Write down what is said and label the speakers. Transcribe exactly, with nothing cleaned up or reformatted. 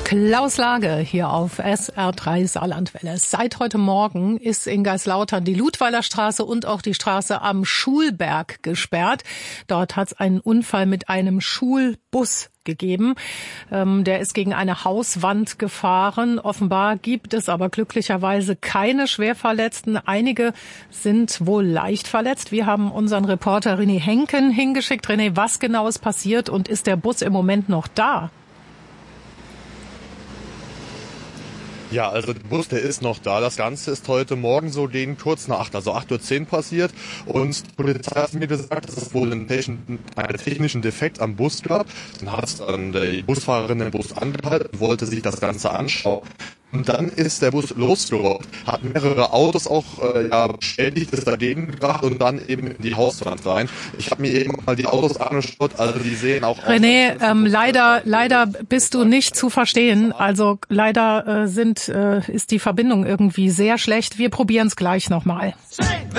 Speaker 1: Klaus Lage hier auf S R drei Saarlandwelle. Seit heute Morgen ist in Geislautern die Ludweiler Straße und auch die Straße am Schulberg gesperrt. Dort hat es einen Unfall mit einem Schulbus gegeben. Ähm, der ist gegen eine Hauswand gefahren. Offenbar gibt es aber glücklicherweise keine Schwerverletzten. Einige sind wohl leicht verletzt. Wir haben unseren Reporter René Henken hingeschickt. René, was genau ist passiert und ist der Bus im Moment noch da?
Speaker 2: Ja, also der Bus, der ist noch da. Das Ganze ist heute Morgen so gegen kurz nach acht, also acht Uhr zehn passiert. Und die Polizei hat mir gesagt, dass es wohl einen technischen, einen technischen Defekt am Bus gab. Dann hat dann die Busfahrerin den Bus angehalten, wollte sich das Ganze anschauen. Und dann ist der Bus losgerollt, hat mehrere Autos auch äh, ja, beschädigt, ist dagegen gebracht und dann eben in die Hauswand rein. Ich habe mir eben mal die Autos angeschaut, also die sehen auch
Speaker 1: René,
Speaker 2: aus.
Speaker 1: ähm, leider, leider bist du nicht zu verstehen. Also leider äh, sind äh, ist die Verbindung irgendwie sehr schlecht. Wir probieren es gleich nochmal.